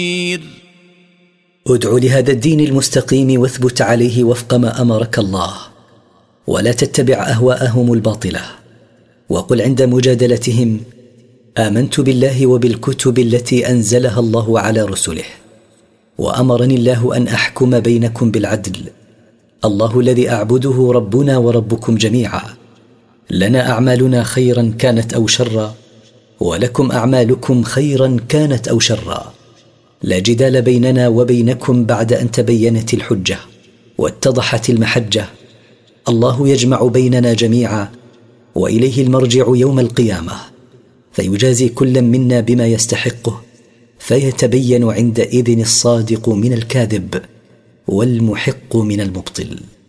ادع لهذا الدين المستقيم واثبت عليه وفق ما أمرك الله، ولا تتبع أهواءهم الباطلة. وقل عند مجادلتهم: آمنت بالله وبالكتب التي أنزلها الله على رسله، وأمرني الله أن أحكم بينكم بالعدل. الله الذي أعبده ربنا وربكم جميعا، لنا أعمالنا خيرا كانت أو شرا، ولكم أعمالكم خيرا كانت أو شرا. لا جدال بيننا وبينكم بعد أن تبينت الحجة واتضحت المحجة. الله يجمع بيننا جميعا، وإليه المرجع يوم القيامة، فيجازي كل منا بما يستحقه، فيتبين عندئذ الصادق من الكاذب والمحق من المبطل.